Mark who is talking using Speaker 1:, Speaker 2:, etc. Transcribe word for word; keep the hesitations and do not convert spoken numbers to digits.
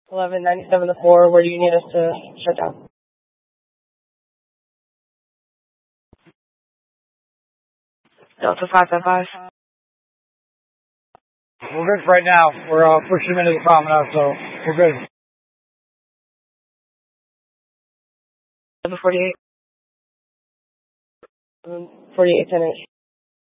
Speaker 1: eleven ninety-seven to four, where do you need us to shut down? Delta five five five.
Speaker 2: We're good right now. We're uh, pushing them into the promenade, so we're good.
Speaker 1: Number forty-eight. forty-eight, ten eight.